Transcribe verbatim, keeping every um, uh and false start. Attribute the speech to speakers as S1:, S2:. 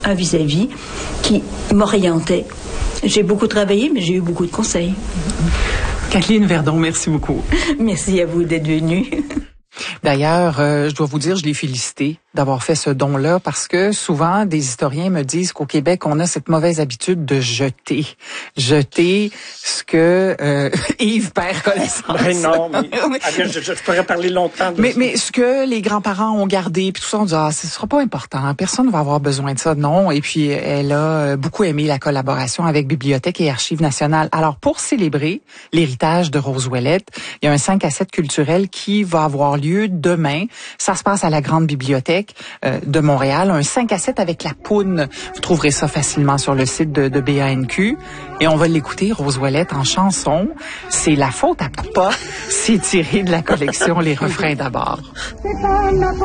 S1: un vis-à-vis qui m'orientait. J'ai beaucoup travaillé, mais j'ai eu beaucoup de conseils.
S2: Kathleen Verdon, merci beaucoup.
S1: Merci à vous d'être venue.
S2: D'ailleurs, euh, je dois vous dire, je l'ai félicité d'avoir fait ce don-là parce que souvent, des historiens me disent qu'au Québec, on a cette mauvaise habitude de jeter. Jeter ce que euh, Yves perd connaissance.
S3: Ben non, mais je, je, je pourrais parler longtemps de
S2: mais,
S3: ça.
S2: Mais ce que les grands-parents ont gardé, puis tout ça, on dit, ah, ce sera pas important, personne ne va avoir besoin de ça, non. Et puis, elle a beaucoup aimé la collaboration avec Bibliothèque et Archives nationales. Alors, pour célébrer l'héritage de Rose Ouellette, il y a un cinq à sept culturel qui va avoir lieu demain. Ça se passe à la Grande Bibliothèque de Montréal, un cinq à sept avec la poune. Vous trouverez ça facilement sur le site de, de B A N Q. Et on va l'écouter, Rose Ouellette, en chanson. C'est La faute à papa. C'est tiré de la collection Les refrains d'abord.